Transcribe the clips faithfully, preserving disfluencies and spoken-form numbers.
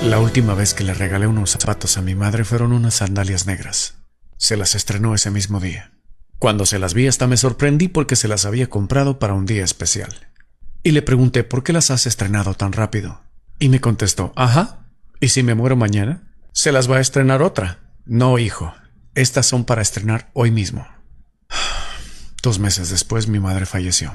La última vez que le regalé unos zapatos a mi madre fueron unas sandalias negras. Se las estrenó ese mismo día. Cuando se las vi hasta me sorprendí porque se las había comprado para un día especial. Y le pregunté por qué las has estrenado tan rápido. Y me contestó, ajá, ¿y si me muero mañana? Se las va a estrenar otra. No, hijo, estas son para estrenar hoy mismo. Dos meses después mi madre falleció.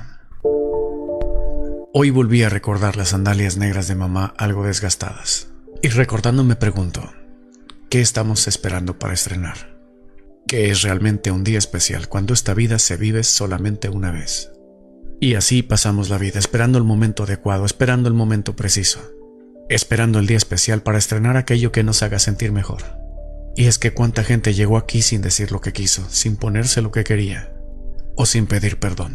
Hoy volví a recordar las sandalias negras de mamá algo desgastadas. Y recordando me pregunto, ¿qué estamos esperando para estrenar? ¿Qué es realmente un día especial cuando esta vida se vive solamente una vez? Y así pasamos la vida, esperando el momento adecuado, esperando el momento preciso, esperando el día especial para estrenar aquello que nos haga sentir mejor. Y es que cuánta gente llegó aquí sin decir lo que quiso, sin ponerse lo que quería, o sin pedir perdón.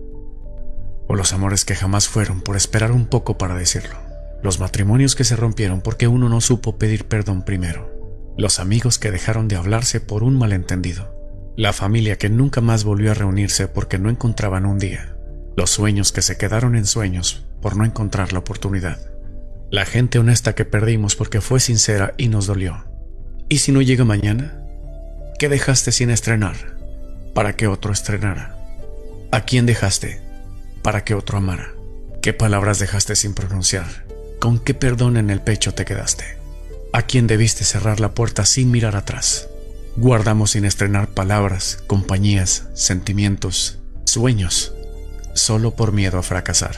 O los amores que jamás fueron por esperar un poco para decirlo. Los matrimonios que se rompieron porque uno no supo pedir perdón primero. Los amigos que dejaron de hablarse por un malentendido. La familia que nunca más volvió a reunirse porque no encontraban un día. Los sueños que se quedaron en sueños por no encontrar la oportunidad. La gente honesta que perdimos porque fue sincera y nos dolió. ¿Y si no llega mañana? ¿Qué dejaste sin estrenar? Para que otro estrenara. ¿A quién dejaste? Para que otro amara. ¿Qué palabras dejaste sin pronunciar? ¿Con qué perdón en el pecho te quedaste? ¿A quién debiste cerrar la puerta sin mirar atrás? Guardamos sin estrenar palabras, compañías, sentimientos, sueños, solo por miedo a fracasar.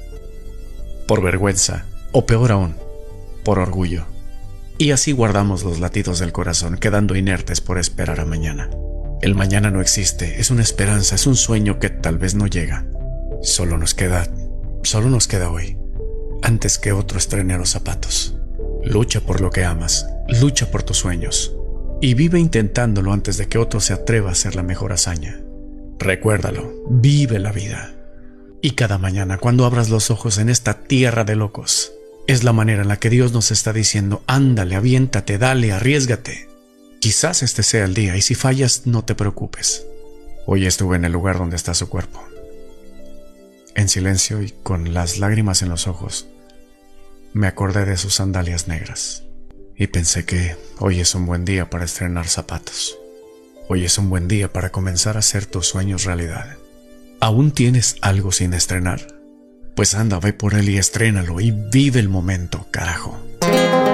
Por vergüenza, o peor aún, por orgullo. Y así guardamos los latidos del corazón, quedando inertes por esperar a mañana. El mañana no existe, es una esperanza, es un sueño que tal vez no llega. Solo nos queda, solo nos queda hoy. Antes que otro estrene los zapatos. Lucha por lo que amas, lucha por tus sueños y vive intentándolo antes de que otro se atreva a hacer la mejor hazaña. Recuérdalo, vive la vida. Y cada mañana cuando abras los ojos en esta tierra de locos, es la manera en la que Dios nos está diciendo, ándale, aviéntate, dale, arriésgate. Quizás este sea el día y si fallas no te preocupes. Hoy estuve en el lugar donde está su cuerpo. En silencio y con las lágrimas en los ojos, me acordé de sus sandalias negras y pensé que hoy es un buen día para estrenar zapatos. Hoy es un buen día para comenzar a hacer tus sueños realidad. ¿Aún tienes algo sin estrenar? Pues anda, ve por él y estrénalo y vive el momento, carajo.